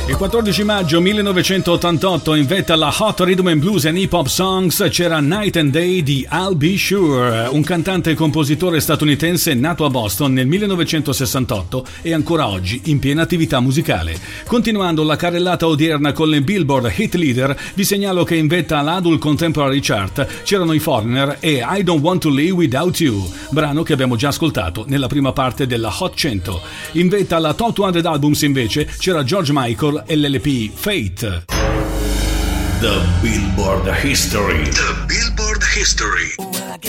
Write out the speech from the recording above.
Il 14 maggio 1988, in vetta alla Hot Rhythm and Blues and Hip Hop Songs, c'era Night and Day di I'll Be Sure, un cantante e compositore statunitense nato a Boston nel 1968 e ancora oggi in piena attività musicale. Continuando la carrellata odierna con le Billboard Hit Leader, vi segnalo che in vetta all'Adult Contemporary Chart c'erano i Foreigner e I Don't Want to Live Without You, brano che abbiamo già ascoltato nella prima parte della Hot 100. In vetta alla Top 200 Albums invece c'era George Michael e l'LP Fate. The Billboard History. The Billboard History.